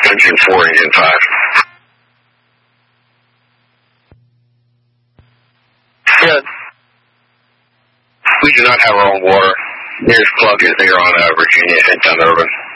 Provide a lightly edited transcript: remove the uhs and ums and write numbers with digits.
Engine 4, Engine 5. Good. We do not have our own water. Nearest plug is there on Virginia, Hinton, Urban.